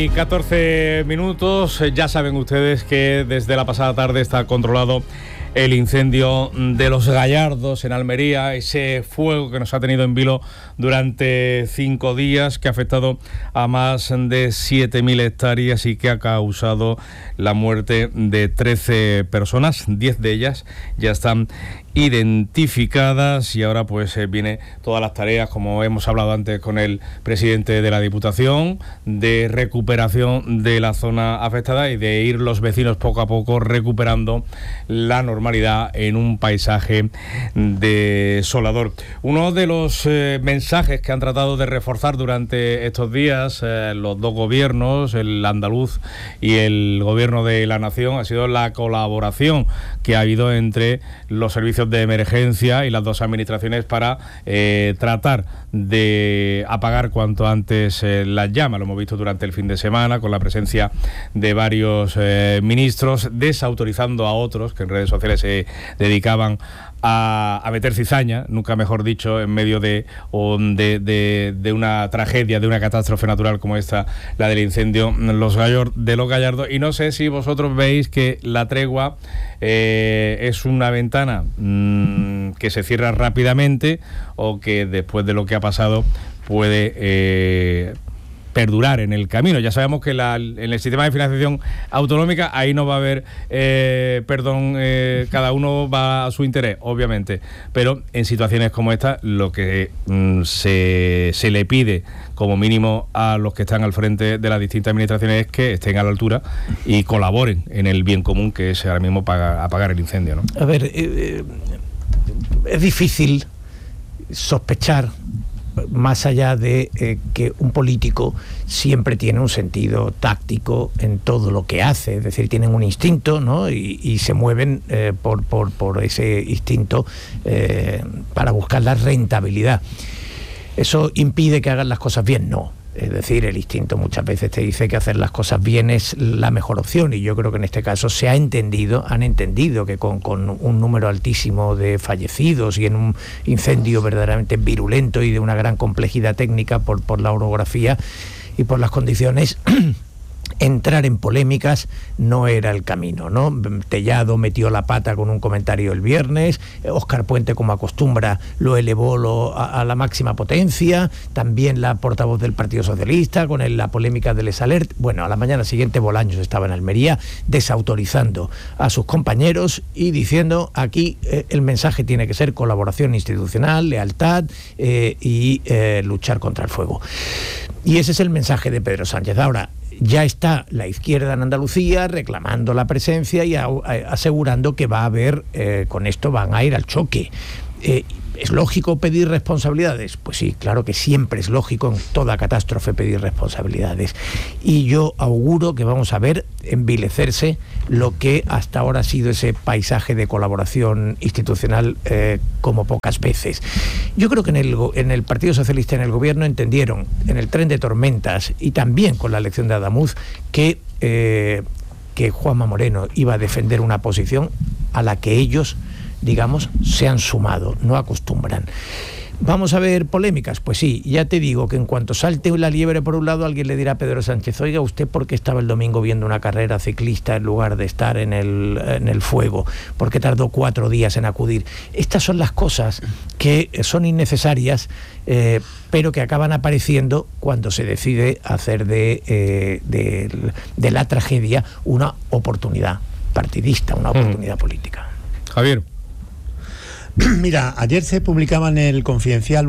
Y 14 minutos, ya saben ustedes que desde la pasada tarde está controlado el incendio de Los Gallardos en Almería, ese fuego que nos ha tenido en vilo durante 5 días, que ha afectado a más de 7.000 hectáreas y que ha causado la muerte de 13 personas, 10 de ellas ya están identificadas y ahora pues viene todas las tareas, como hemos hablado antes con el presidente de la Diputación, de recuperación de la zona afectada y de ir los vecinos poco a poco recuperando la normalidad en un paisaje desolador. Uno de los mensajes que han tratado de reforzar durante estos días los dos gobiernos, el andaluz y el gobierno de la nación, ha sido la colaboración que ha habido entre los servicios de emergencia y las dos administraciones para tratar de apagar cuanto antes las llamas. Lo hemos visto durante el fin de semana con la presencia de varios ministros, desautorizando a otros que en redes sociales se dedicaban a meter cizaña, nunca mejor dicho, en medio de una tragedia, de una catástrofe natural como esta, la del incendio de Los Gallardos. Y no sé si vosotros veis que la tregua es una ventana que se cierra rápidamente o que después de lo que ha pasado puede perdurar en el camino. Ya sabemos que en el sistema de financiación autonómica ahí no va a haber cada uno va a su interés, obviamente, pero en situaciones como esta lo que se le pide como mínimo a los que están al frente de las distintas administraciones es que estén a la altura y colaboren en el bien común, que es ahora mismo apagar el incendio, ¿no? A ver, es difícil sospechar, más allá de que un político siempre tiene un sentido táctico en todo lo que hace, es decir, tienen un instinto, ¿no? y se mueven por ese instinto para buscar la rentabilidad. ¿Eso impide que hagan las cosas bien? No. Es decir, el instinto muchas veces te dice que hacer las cosas bien es la mejor opción, y yo creo que en este caso han entendido que con un número altísimo de fallecidos y en un incendio verdaderamente virulento y de una gran complejidad técnica por la orografía y por las condiciones, entrar en polémicas no era el camino, ¿no? Tellado metió la pata con un comentario el viernes, Óscar Puente, como acostumbra, lo elevó a la máxima potencia, también la portavoz del Partido Socialista con la polémica del Esalert. Bueno, a la mañana siguiente Bolaños estaba en Almería desautorizando a sus compañeros y diciendo aquí el mensaje tiene que ser colaboración institucional, lealtad y luchar contra el fuego. Y ese es el mensaje de Pedro Sánchez. Ahora, ya está la izquierda en Andalucía reclamando la presencia y asegurando que va a haber, con esto van a ir al choque. ¿Es lógico pedir responsabilidades? Pues sí, claro que siempre es lógico en toda catástrofe pedir responsabilidades. Y yo auguro que vamos a ver envilecerse lo que hasta ahora ha sido ese paisaje de colaboración institucional como pocas veces. Yo creo que en el Partido Socialista, en el Gobierno, entendieron en el tren de tormentas y también con la elección de Adamuz que Juanma Moreno iba a defender una posición a la que ellos, digamos, se han sumado, no acostumbran. ¿Vamos a ver polémicas? Pues sí, ya te digo que en cuanto salte la liebre por un lado, alguien le dirá a Pedro Sánchez: oiga, ¿usted por qué estaba el domingo viendo una carrera ciclista en lugar de estar en el fuego? ¿Por qué tardó 4 días en acudir? Estas son las cosas que son innecesarias, pero que acaban apareciendo cuando se decide hacer de la tragedia una oportunidad partidista, una oportunidad política. Javier. Mira, ayer se publicaba en el Confidencial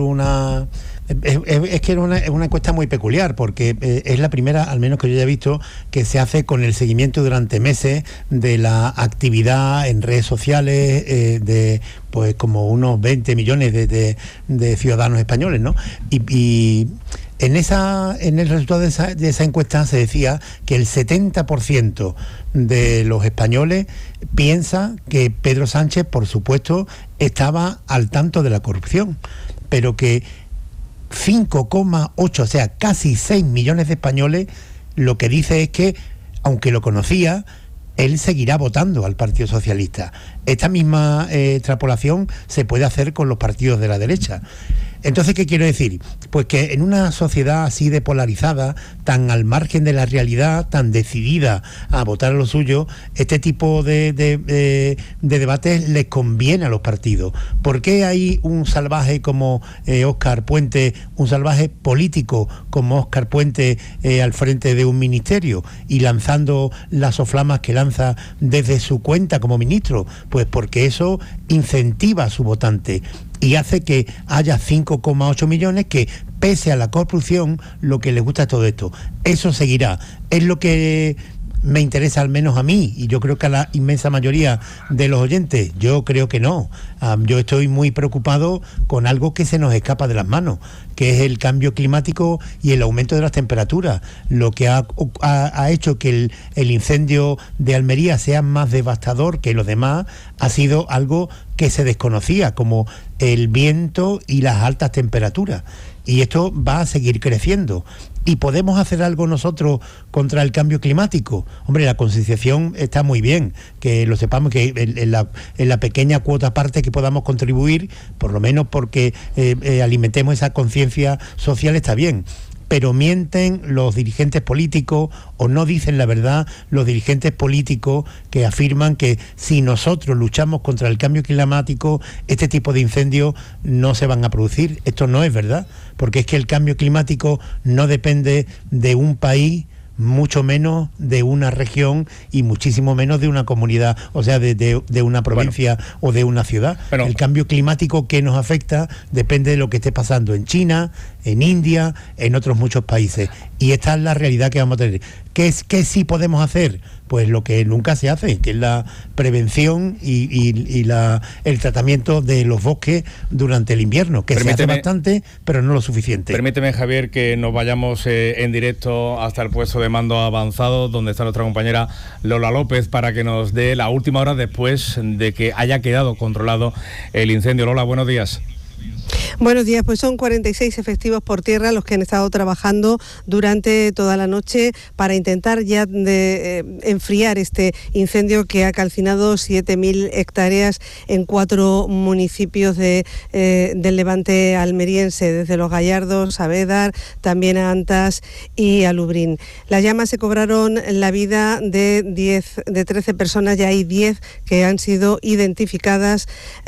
es que era una encuesta muy peculiar, porque es la primera, al menos que yo haya visto, que se hace con el seguimiento durante meses de la actividad en redes sociales de pues como unos 20 millones de ciudadanos españoles, ¿no? Y en el resultado de esa encuesta se decía que el 70% de los españoles piensa que Pedro Sánchez, por supuesto, estaba al tanto de la corrupción, pero que 5,8, o sea, casi 6 millones de españoles, lo que dice es que, aunque lo conocía, él seguirá votando al Partido Socialista. Esta misma extrapolación se puede hacer con los partidos de la derecha. Entonces, ¿qué quiero decir? Pues que en una sociedad así de polarizada, tan al margen de la realidad, tan decidida a votar a lo suyo, este tipo de debates les conviene a los partidos. ¿Por qué hay un salvaje como Óscar Puente, un salvaje político como Óscar Puente al frente de un ministerio y lanzando las soflamas que lanza desde su cuenta como ministro? Pues porque eso incentiva a su votante y hace que haya 5,8 millones que, pese a la corrupción, lo que les gusta es todo esto. Eso seguirá. Es lo que me interesa, al menos a mí, y yo creo que a la inmensa mayoría de los oyentes. Yo creo que no. Yo estoy muy preocupado con algo que se nos escapa de las manos, que es el cambio climático y el aumento de las temperaturas. Lo que ha hecho que el incendio de Almería sea más devastador que los demás ha sido algo que se desconocía, como el viento y las altas temperaturas. Y esto va a seguir creciendo. ¿Y podemos hacer algo nosotros contra el cambio climático? Hombre, la concienciación está muy bien, que lo sepamos, que en la pequeña cuota parte que podamos contribuir, por lo menos porque alimentemos esa conciencia social, está bien. Pero mienten los dirigentes políticos o no dicen la verdad los dirigentes políticos que afirman que si nosotros luchamos contra el cambio climático, este tipo de incendios no se van a producir. Esto no es verdad, porque es que el cambio climático no depende de un país, mucho menos de una región y muchísimo menos de una comunidad, o sea, de una provincia o de una ciudad. El cambio climático que nos afecta depende de lo que esté pasando en China, en India, en otros muchos países. Y esta es la realidad que vamos a tener. ¿Qué sí podemos hacer? Pues lo que nunca se hace, que es la prevención y el tratamiento de los bosques durante el invierno, que se hace bastante, pero no lo suficiente. Permíteme, Javier, que nos vayamos en directo hasta el puesto de mando avanzado, donde está nuestra compañera Lola López, para que nos dé la última hora después de que haya quedado controlado el incendio. Lola, buenos días. Buenos días, pues son 46 efectivos por tierra los que han estado trabajando durante toda la noche para intentar ya enfriar este incendio que ha calcinado 7.000 hectáreas en 4 municipios del levante almeriense, desde Los Gallardos, Saavedra, también a Antas y a Lubrín. Las llamas se cobraron la vida de 13 personas, ya hay 10 que han sido identificadas.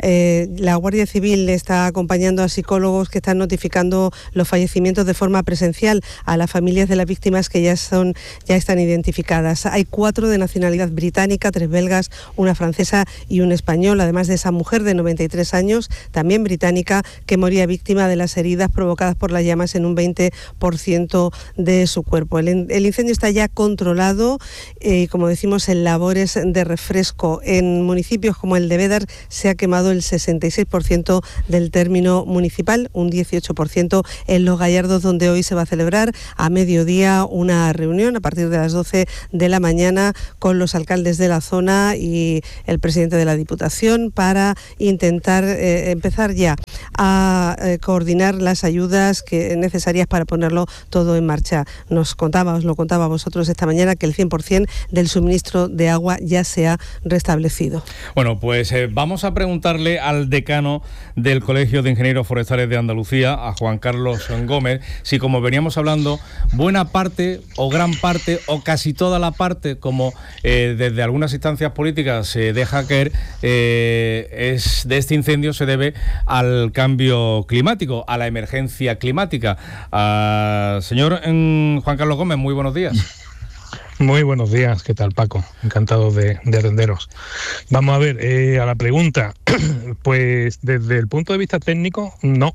La Guardia Civil está acompañando a psicólogos que están notificando los fallecimientos de forma presencial a las familias de las víctimas que ya están identificadas. Hay 4 de nacionalidad británica, 3 belgas, una francesa y un español, además de esa mujer de 93 años, también británica, que moría víctima de las heridas provocadas por las llamas en un 20% de su cuerpo. El incendio está ya controlado, como decimos, en labores de refresco. En municipios como el de Bédar se ha quemado el 66% del término municipal, un 18% en Los Gallardos, donde hoy se va a celebrar a mediodía una reunión a partir de las 12 de la mañana con los alcaldes de la zona y el presidente de la Diputación para intentar empezar ya a coordinar las ayudas necesarias para ponerlo todo en marcha. Os lo contaba a vosotros esta mañana que el 100% del suministro de agua ya se ha restablecido. Bueno, pues vamos a preguntarle al decano del Colegio de Ingenieros Forestales de Andalucía, a Juan Carlos Gómez, si, como veníamos hablando, buena parte o gran parte o casi toda la parte, como desde algunas instancias políticas se deja caer, de este incendio se debe al cambio climático, a la emergencia climática. Señor Juan Carlos Gómez, muy buenos días. Muy buenos días, ¿qué tal, Paco? Encantado de atenderos. Vamos a ver, a la pregunta, pues desde el punto de vista técnico, no,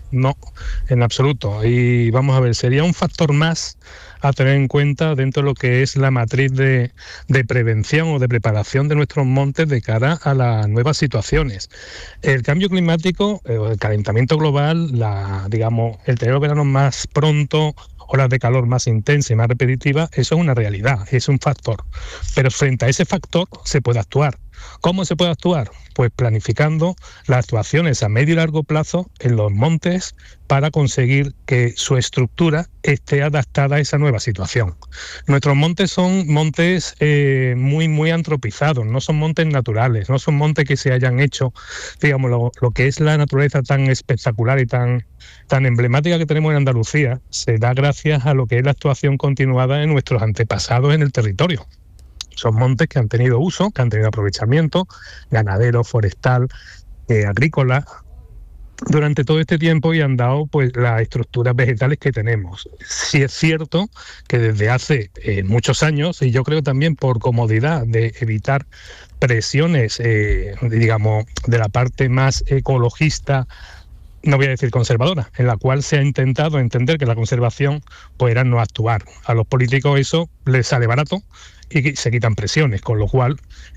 en absoluto. Y vamos a ver, sería un factor más a tener en cuenta dentro de lo que es la matriz de prevención o de preparación de nuestros montes de cara a las nuevas situaciones. El cambio climático, el calentamiento global, el tener verano más pronto, horas de calor más intensa y más repetitiva, eso es una realidad, es un factor. Pero frente a ese factor se puede actuar. ¿Cómo se puede actuar? Pues planificando las actuaciones a medio y largo plazo en los montes para conseguir que su estructura esté adaptada a esa nueva situación. Nuestros montes son montes muy antropizados, no son montes naturales, no son montes que se hayan hecho, digamos, lo que es la naturaleza tan espectacular y tan emblemática que tenemos en Andalucía, se da gracias a lo que es la actuación continuada de nuestros antepasados en el territorio. Son montes que han tenido uso, que han tenido aprovechamiento ganadero, forestal, agrícola, durante todo este tiempo y han dado pues las estructuras vegetales que tenemos. Sí es cierto que desde hace muchos años, y yo creo también por comodidad de evitar presiones, digamos, de la parte más ecologista, no voy a decir conservadora, en la cual se ha intentado entender que la conservación pues era no actuar. A los políticos eso les sale barato y se quitan presiones, con lo cual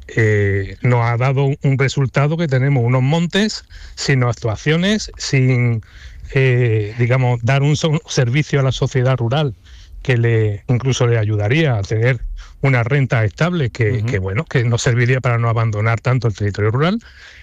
nos ha dado un resultado que tenemos unos montes sin actuaciones, sin, digamos, dar un servicio a la sociedad rural que incluso le ayudaría a tener una renta estable que nos serviría para no abandonar tanto el territorio rural.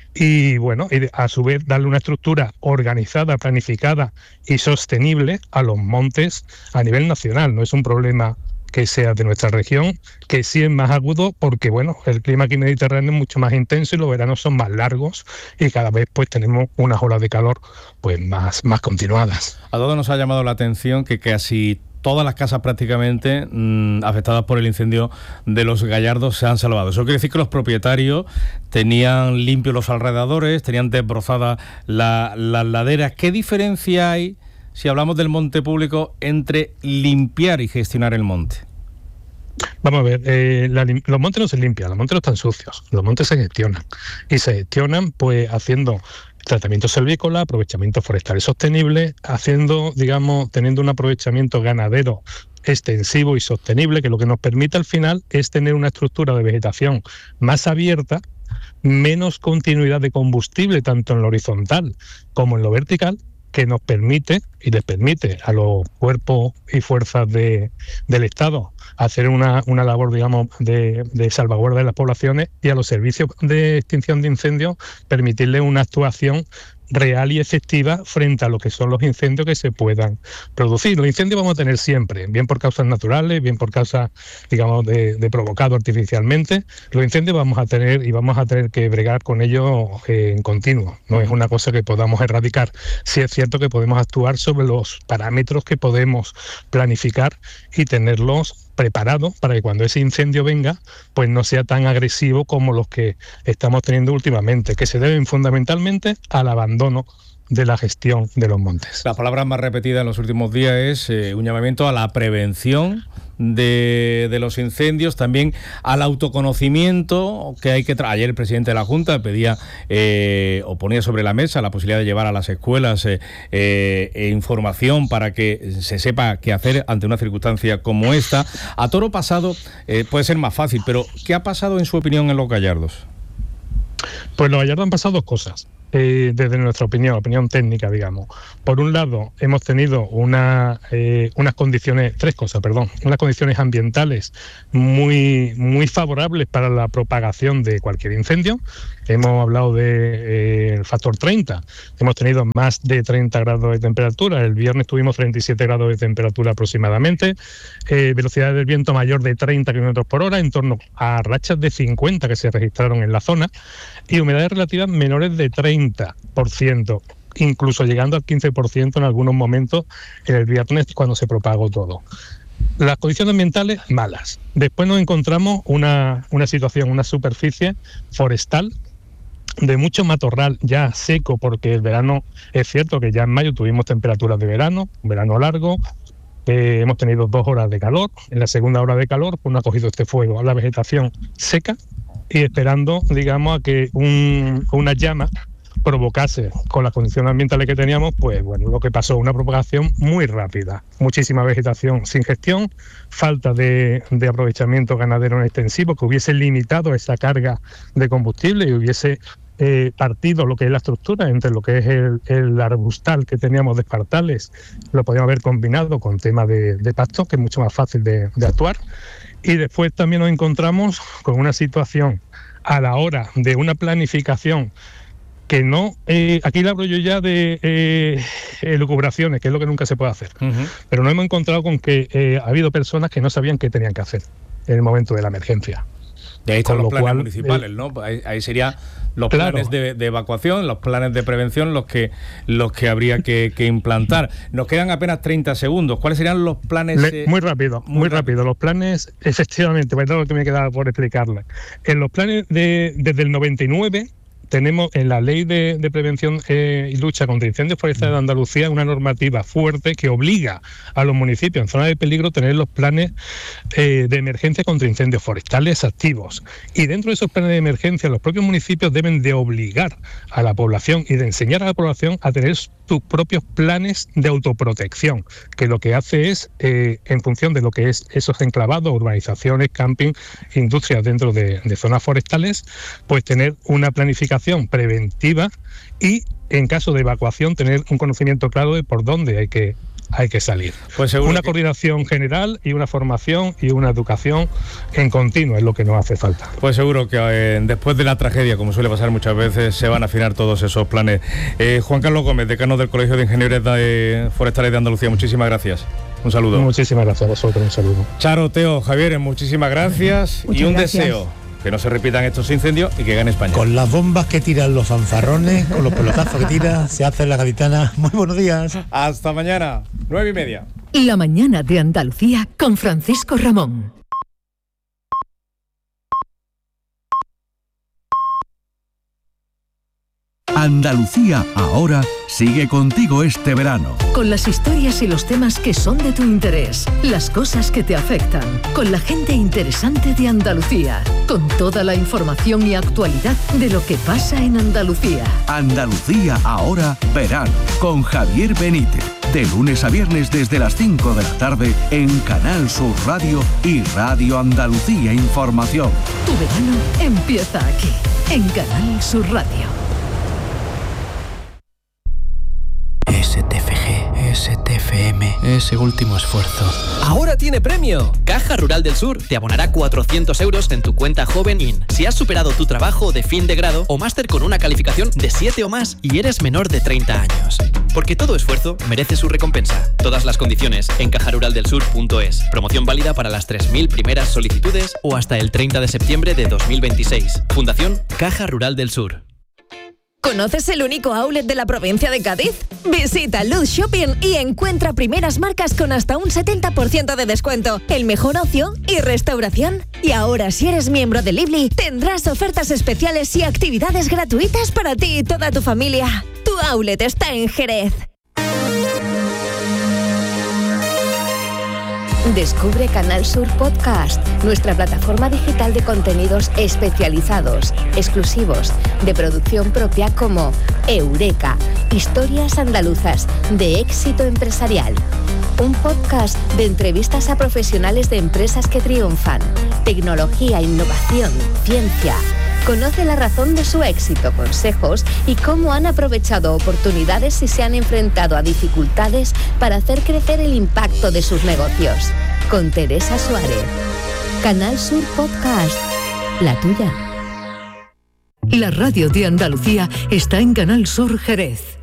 Y bueno, y a su vez darle una estructura organizada, planificada y sostenible a los montes a nivel nacional. No es un problema que sea de nuestra región, que sí es más agudo porque bueno, el clima aquí mediterráneo es mucho más intenso y los veranos son más largos y cada vez pues tenemos unas olas de calor pues más continuadas. A todos nos ha llamado la atención que casi todas las casas prácticamente afectadas por el incendio de Los Gallardos se han salvado. Eso quiere decir que los propietarios tenían limpios los alrededores, tenían desbrozadas las laderas. ¿Qué diferencia hay, si hablamos del monte público, entre limpiar y gestionar el monte? Vamos a ver, los montes no se limpian, los montes no están sucios, los montes se gestionan. Y se gestionan pues haciendo tratamiento silvícola, aprovechamiento forestal sostenible, teniendo un aprovechamiento ganadero extensivo y sostenible, que lo que nos permite al final es tener una estructura de vegetación más abierta, menos continuidad de combustible tanto en lo horizontal como en lo vertical, que nos permite y les permite a los cuerpos y fuerzas del Estado hacer una labor, digamos, de salvaguarda de las poblaciones, y a los servicios de extinción de incendios permitirles una actuación real y efectiva frente a lo que son los incendios que se puedan producir. Los incendios vamos a tener siempre, bien por causas naturales, bien por causas, digamos, de provocado artificialmente. Los incendios vamos a tener que bregar con ellos en continuo. No es una cosa que podamos erradicar. Sí es cierto que podemos actuar sobre los parámetros que podemos planificar y tenerlos preparados para que cuando ese incendio venga, pues no sea tan agresivo como los que estamos teniendo últimamente, que se deben fundamentalmente al abandono de la gestión de los montes. La palabra más repetida en los últimos días es un llamamiento a la prevención de los incendios, también al autoconocimiento que hay que ayer el presidente de la Junta pedía o ponía sobre la mesa la posibilidad de llevar a las escuelas información para que se sepa qué hacer ante una circunstancia como esta. A toro pasado puede ser más fácil, pero ¿qué ha pasado en su opinión en Los Gallardos? Pues en Los Gallardos han pasado dos cosas. Desde nuestra opinión técnica, digamos. Por un lado, hemos tenido unas condiciones ambientales muy favorables para la propagación de cualquier incendio. Hemos hablado del factor 30. Hemos tenido más de 30 grados de temperatura. El viernes tuvimos 37 grados de temperatura aproximadamente. Velocidad del viento mayor de 30 km por hora, en torno a rachas de 50 que se registraron en la zona. Y humedades relativas menores de 30%, incluso llegando al 15% en algunos momentos en el viernes cuando se propagó todo. Las condiciones ambientales malas. Después nos encontramos una situación, una superficie forestal de mucho matorral ya seco, porque el verano, es cierto que ya en mayo tuvimos temperaturas de verano, un verano largo. Hemos tenido 2 horas de calor. En la segunda hora de calor pues no ha cogido este fuego a la vegetación seca, y esperando, digamos, a que una llama provocase, con las condiciones ambientales que teníamos, pues bueno, lo que pasó, una propagación muy rápida, muchísima vegetación sin gestión, falta de aprovechamiento ganadero en extensivo que hubiese limitado esa carga de combustible y hubiese partido lo que es la estructura entre lo que es el arbustal que teníamos de espartales, lo podíamos haber combinado con tema de pasto, que es mucho más fácil de actuar. Y después también nos encontramos con una situación a la hora de una planificación que no, aquí le hablo yo ya de elucubraciones, que es lo que nunca se puede hacer, pero nos hemos encontrado con que ha habido personas que no sabían qué tenían que hacer en el momento de la emergencia. De ahí están los planes municipales, ¿no? Ahí serían los planes de evacuación, los planes de prevención, los que habría que implantar. Nos quedan apenas 30 segundos. ¿Cuáles serían los planes? Muy rápido. Los planes, efectivamente, pues es lo que me queda por explicarles. En los planes desde el 99... tenemos en la Ley de Prevención y Lucha contra Incendios Forestales de Andalucía una normativa fuerte que obliga a los municipios en zona de peligro a tener los planes de emergencia contra incendios forestales activos. Y dentro de esos planes de emergencia, los propios municipios deben de obligar a la población y de enseñar a la población a tener sus propios planes de autoprotección, que lo que hace es, en función de lo que es esos enclavados, urbanizaciones, camping, industrias dentro de zonas forestales, pues tener una planificación preventiva y, en caso de evacuación, tener un conocimiento claro de por dónde hay que salir. Pues una coordinación general y una formación y una educación en continuo es lo que nos hace falta. Pues seguro que después de la tragedia, como suele pasar muchas veces, se van a afinar todos esos planes. Juan Carlos Gómez, decano del Colegio de Ingenieros Forestales de Andalucía, muchísimas gracias. Un saludo. Muchísimas gracias a vosotros, un saludo. Charo, Teo, Javier, muchísimas gracias. Muchas y un gracias. deseo: que no se repitan estos incendios y que gane España. Con las bombas que tiran los fanfarrones, con los pelotazos que tira, se hace la gaditana. Muy buenos días. Hasta mañana, 9:30. La mañana de Andalucía con Francisco Ramón. Andalucía ahora sigue contigo este verano. Con las historias y los temas que son de tu interés, las cosas que te afectan, con la gente interesante de Andalucía, con toda la información y actualidad de lo que pasa en Andalucía. Andalucía ahora verano, con Javier Benítez. De lunes a viernes desde las 5 de la tarde en Canal Sur Radio y Radio Andalucía Información. Tu verano empieza aquí, en Canal Sur Radio. STFG, STFM, ese último esfuerzo. ¡Ahora tiene premio! Caja Rural del Sur te abonará 400 euros en tu cuenta Joven IN si has superado tu trabajo de fin de grado o máster con una calificación de 7 o más y eres menor de 30 años. Porque todo esfuerzo merece su recompensa. Todas las condiciones en cajaruraldelsur.es. Promoción válida para las 3.000 primeras solicitudes o hasta el 30 de septiembre de 2026. Fundación Caja Rural del Sur. ¿Conoces el único outlet de la provincia de Cádiz? Visita Luz Shopping y encuentra primeras marcas con hasta un 70% de descuento, el mejor ocio y restauración. Y ahora, si eres miembro de Lively, tendrás ofertas especiales y actividades gratuitas para ti y toda tu familia. Tu outlet está en Jerez. Descubre Canal Sur Podcast, nuestra plataforma digital de contenidos especializados, exclusivos, de producción propia como Eureka, historias andaluzas de éxito empresarial. Un podcast de entrevistas a profesionales de empresas que triunfan, tecnología, innovación, ciencia. Conoce la razón de su éxito, consejos y cómo han aprovechado oportunidades y se han enfrentado a dificultades para hacer crecer el impacto de sus negocios. Con Teresa Suárez. Canal Sur Podcast. La tuya. La radio de Andalucía está en Canal Sur Jerez.